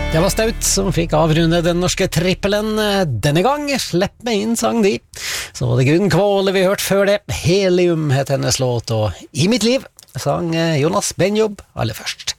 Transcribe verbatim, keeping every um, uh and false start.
Det var Staut som fikk avrunde den norske trippelen denne gang. Slipp meg inn, sang de. Så var det Gunn Kvåle vi hørte før det. Helium het hennes låt, og I mitt liv sang Jonas Benjob aller først.